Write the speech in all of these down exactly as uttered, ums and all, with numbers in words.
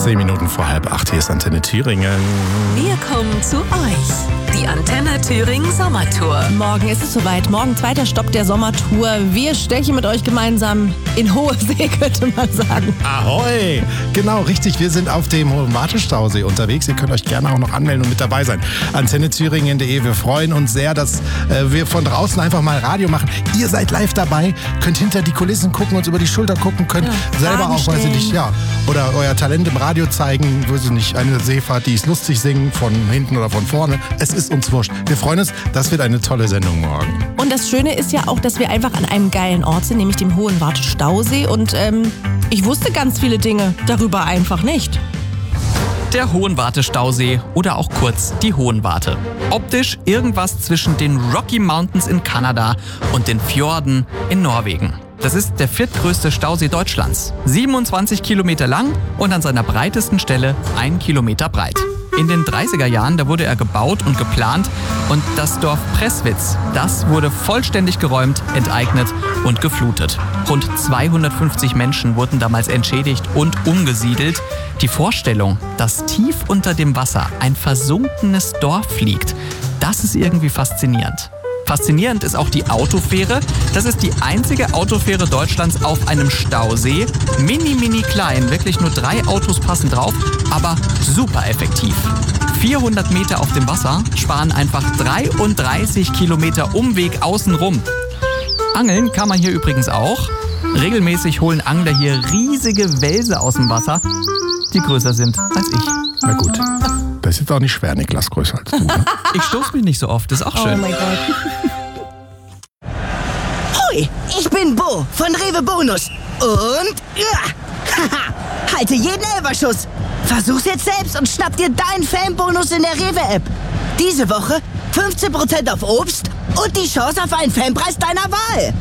Zehn Minuten vor halb acht, hier ist Antenne Thüringen. Wir kommen zu euch. Die Antenne Thüringen Sommertour. Morgen ist es soweit. Morgen zweiter Stopp der Sommertour. Wir stechen mit euch gemeinsam in hohe See, könnte man sagen. Ahoi! Genau, richtig. Wir sind auf dem Hohenwarte-Stausee unterwegs. Ihr könnt euch gerne auch noch anmelden und mit dabei sein. Antenne Thüringen punkt de. Wir freuen uns sehr, dass äh, wir von draußen einfach mal Radio machen. Ihr seid live dabei, könnt hinter die Kulissen gucken, uns über die Schulter gucken, könnt ja, selber auch, weiß ich nicht, ja, oder euer Talent im Radio zeigen, weiß ich nicht, eine Seefahrt, die ist lustig singen, von hinten oder von vorne. Es ist uns wurscht. Wir freuen uns, das wird eine tolle Sendung morgen. Und das Schöne ist ja auch, dass wir einfach an einem geilen Ort sind, nämlich dem Hohenwarte-Stausee. Und ähm, ich wusste ganz viele Dinge darüber einfach nicht. Der Hohenwarte-Stausee oder auch kurz die Hohenwarte. Optisch irgendwas zwischen den Rocky Mountains in Kanada und den Fjorden in Norwegen. Das ist der viertgrößte Stausee Deutschlands. siebenundzwanzig Kilometer lang und an seiner breitesten Stelle ein Kilometer breit. In den dreißiger Jahren, da wurde er gebaut und geplant und das Dorf Presswitz, das wurde vollständig geräumt, enteignet und geflutet. Rund zweihundertfünfzig Menschen wurden damals entschädigt und umgesiedelt. Die Vorstellung, dass tief unter dem Wasser ein versunkenes Dorf liegt, das ist irgendwie faszinierend. Faszinierend ist auch die Autofähre. Das ist die einzige Autofähre Deutschlands auf einem Stausee. Mini, mini klein, wirklich nur drei Autos passen drauf, aber super effektiv. vierhundert Meter auf dem Wasser sparen einfach dreiunddreißig Kilometer Umweg außenrum. Angeln kann man hier übrigens auch. Regelmäßig holen Angler hier riesige Welse aus dem Wasser, die größer sind als ich. Na gut. Das ist jetzt auch nicht schwer, Niklas, größer als du. Ne? Ich stoß mich nicht so oft, das ist auch schön. Oh mein Gott. Hoi, ich bin Bo von Rewe Bonus. Und ja, halte jeden Elferschuss. Versuch's jetzt selbst und schnapp dir deinen Fanbonus in der Rewe-App. Diese Woche fünfzehn Prozent auf Obst und die Chance auf einen Fanpreis deiner Wahl.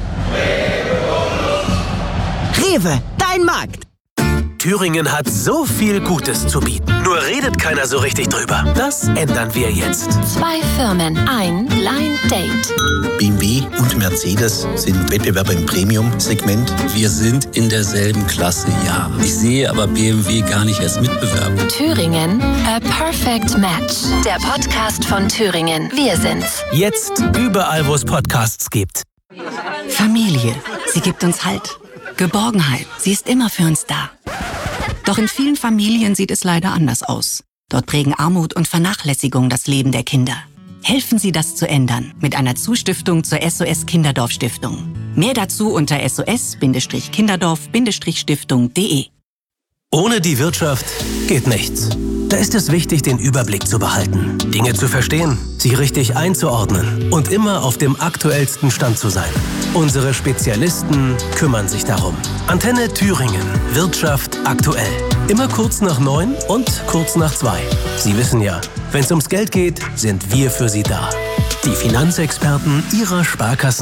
Rewe, dein Markt. Thüringen hat so viel Gutes zu bieten. Nur redet keiner so richtig drüber. Das ändern wir jetzt. Zwei Firmen, ein Blind Date. B M W und Mercedes sind Wettbewerber im Premium-Segment. Wir sind in derselben Klasse, ja. Ich sehe aber B M W gar nicht als Mitbewerber. Thüringen, a perfect match. Der Podcast von Thüringen. Wir sind's. Jetzt überall, wo es Podcasts gibt. Familie, sie gibt uns Halt. Geborgenheit, sie ist immer für uns da. Doch in vielen Familien sieht es leider anders aus. Dort prägen Armut und Vernachlässigung das Leben der Kinder. Helfen Sie, das zu ändern mit einer Zustiftung zur S O S Kinderdorf Stiftung. Mehr dazu unter S O S Kinderdorf Stiftung punkt de. Ohne die Wirtschaft geht nichts. Da ist es wichtig, den Überblick zu behalten, Dinge zu verstehen, sie richtig einzuordnen und immer auf dem aktuellsten Stand zu sein. Unsere Spezialisten kümmern sich darum. Antenne Thüringen. Wirtschaft aktuell. Immer kurz nach neun und kurz nach zwei. Sie wissen ja, wenn es ums Geld geht, sind wir für Sie da. Die Finanzexperten Ihrer Sparkassen.